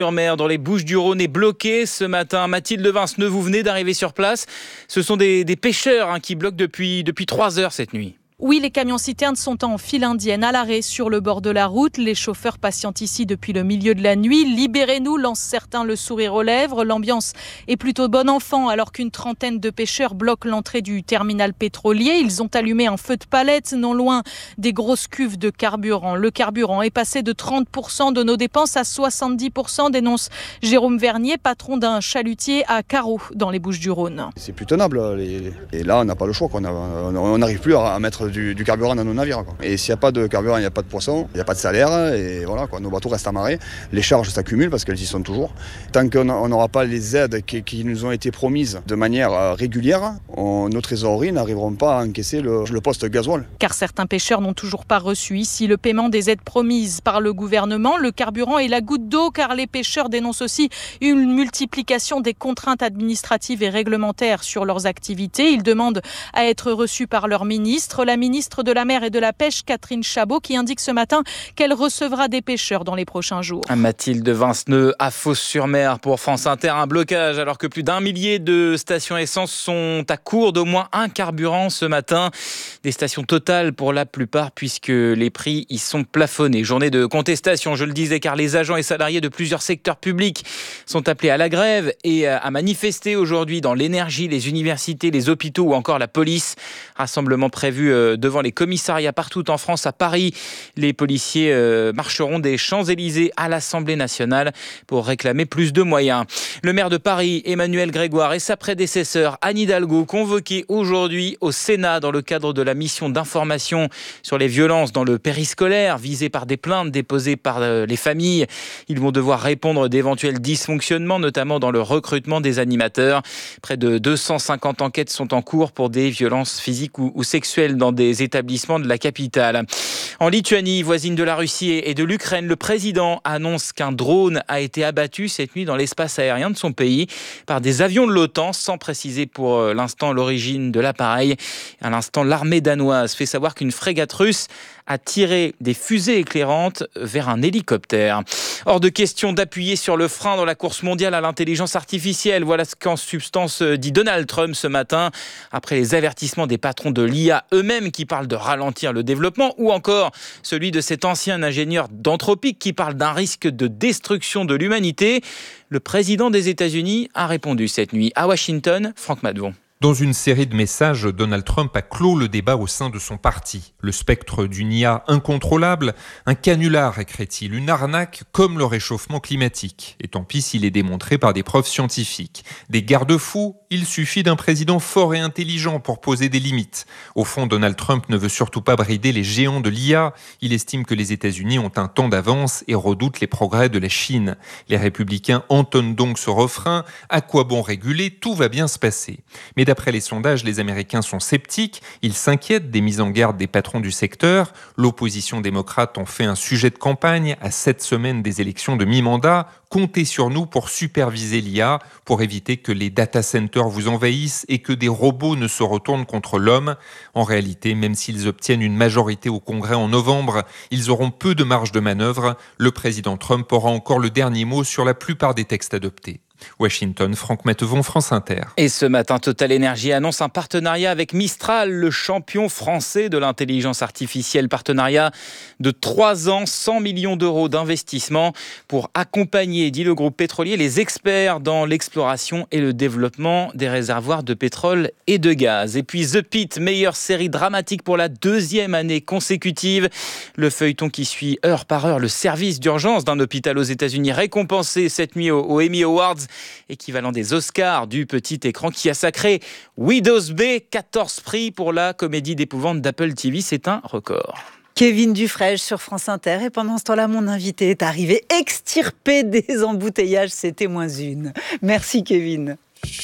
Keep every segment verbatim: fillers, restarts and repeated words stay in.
sur mer dans les Bouches-du-Rhône est bloqué ce matin. Mathilde Vinceneux, vous venez d'arriver sur place. Ce sont des, des pêcheurs hein, qui bloquent depuis, depuis trois heures cette nuit. Oui, les camions-citernes sont en file indienne à l'arrêt sur le bord de la route. Les chauffeurs patientent ici depuis le milieu de la nuit. Libérez-nous, lancent certains le sourire aux lèvres. L'ambiance est plutôt bon enfant alors qu'une trentaine de pêcheurs bloquent l'entrée du terminal pétrolier. Ils ont allumé un feu de palette non loin des grosses cuves de carburant. Le carburant est passé de trente pour cent de nos dépenses à soixante-dix pour cent, dénonce Jérôme Vernier, patron d'un chalutier à Carreau dans les Bouches-du-Rhône. C'est plus tenable. Et là, on n'a pas le choix. On n'arrive plus à mettre Du, du carburant dans nos navires, quoi. Et s'il n'y a pas de carburant, il n'y a pas de poisson, il n'y a pas de salaire, et voilà, quoi. Nos bateaux restent amarrés, les charges s'accumulent parce qu'elles y sont toujours. Tant qu'on n'aura pas les aides qui, qui nous ont été promises de manière régulière, on, nos trésoreries n'arriveront pas à encaisser le, le poste gasoil. Car certains pêcheurs n'ont toujours pas reçu ici le paiement des aides promises par le gouvernement. Le carburant est la goutte d'eau car les pêcheurs dénoncent aussi une multiplication des contraintes administratives et réglementaires sur leurs activités. Ils demandent à être reçus par leur ministre. La ministre de la Mer et de la Pêche, Catherine Chabot, qui indique ce matin qu'elle recevra des pêcheurs dans les prochains jours. Mathilde Vinceneux à Fos-sur-Mer pour France Inter. Un blocage alors que plus d'un millier de stations essence sont à court d'au moins un carburant ce matin. Des stations totales pour la plupart puisque les prix y sont plafonnés. Journée de contestation, je le disais, car les agents et salariés de plusieurs secteurs publics sont appelés à la grève et à manifester aujourd'hui dans l'énergie, les universités, les hôpitaux ou encore la police. Rassemblement prévu devant les commissariats partout en France. À Paris, les policiers marcheront des Champs-Élysées à l'Assemblée nationale pour réclamer plus de moyens. Le maire de Paris, Emmanuel Grégoire, et sa prédécesseur Anne Hidalgo, convoqués aujourd'hui au Sénat dans le cadre de la mission d'information sur les violences dans le périscolaire, visées par des plaintes déposées par les familles. Ils vont devoir répondre d'éventuels dysfonctionnements, notamment dans le recrutement des animateurs. Près de deux cent cinquante enquêtes sont en cours pour des violences physiques ou, ou sexuelles dans des établissements de la capitale. En Lituanie, voisine de la Russie et de l'Ukraine, le président annonce qu'un drone a été abattu cette nuit dans l'espace aérien de son pays par des avions de l'OTAN, sans préciser pour l'instant l'origine de l'appareil. À l'instant, l'armée danoise fait savoir qu'une frégate russe a tiré des fusées éclairantes vers un hélicoptère. Hors de question d'appuyer sur le frein dans la course mondiale à l'intelligence artificielle. Voilà ce qu'en substance dit Donald Trump ce matin, après les avertissements des patrons de l'I A eux-mêmes qui parlent de ralentir le développement, ou encore celui de cet ancien ingénieur d'Anthropic qui parle d'un risque de destruction de l'humanité. Le président des États-Unis a répondu cette nuit. À Washington, Franck Madvon. Dans une série de messages, Donald Trump a clos le débat au sein de son parti. Le spectre d'une I A incontrôlable, un canular, écrit-il, une arnaque comme le réchauffement climatique. Et tant pis s'il est démontré par des preuves scientifiques. Des garde-fous, il suffit d'un président fort et intelligent pour poser des limites. Au fond, Donald Trump ne veut surtout pas brider les géants de l'I A. Il estime que les États-Unis ont un temps d'avance et redoute les progrès de la Chine. Les républicains entonnent donc ce refrain. À quoi bon réguler ? Tout va bien se passer. Mais d'après les sondages, les Américains sont sceptiques. Ils s'inquiètent des mises en garde des patrons du secteur. L'opposition démocrate en fait un sujet de campagne à sept semaines des élections de mi-mandat. Comptez sur nous pour superviser l'I A, pour éviter que les data centers vous envahissent et que des robots ne se retournent contre l'homme. En réalité, même s'ils obtiennent une majorité au Congrès en novembre, ils auront peu de marge de manœuvre. Le président Trump aura encore le dernier mot sur la plupart des textes adoptés. Washington, Franck Mattevon, France Inter. Et ce matin, Total Energy annonce un partenariat avec Mistral, le champion français de l'intelligence artificielle. Partenariat de trois ans, cent millions d'euros d'investissement pour accompagner, dit le groupe pétrolier, les experts dans l'exploration et le développement des réservoirs de pétrole et de gaz. Et puis The Pitt, meilleure série dramatique pour la deuxième année consécutive. Le feuilleton qui suit heure par heure le service d'urgence d'un hôpital aux États-Unis, récompensé cette nuit aux, aux Emmy Awards, équivalent des Oscars du petit écran, qui a sacré Widows B, quatorze prix pour la comédie d'épouvante d'Apple T V. C'est un record. Kevin Dufresne sur France Inter. Et pendant ce temps-là, mon invité est arrivé extirpé des embouteillages. C'était moins une. Merci Kevin.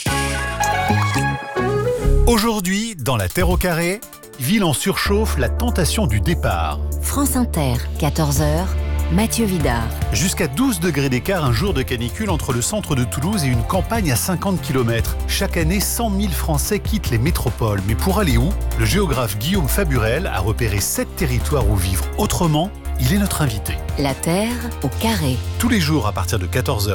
Aujourd'hui, dans La Terre au carré, ville en surchauffe, la tentation du départ. France Inter, quatorze heures. Mathieu Vidard. Jusqu'à douze degrés d'écart, un jour de canicule entre le centre de Toulouse et une campagne à cinquante kilomètres. Chaque année, cent mille Français quittent les métropoles. Mais pour aller où ? Le géographe Guillaume Faburel a repéré sept territoires où vivre autrement. Il est notre invité. La Terre au carré. Tous les jours à partir de quatorze heures.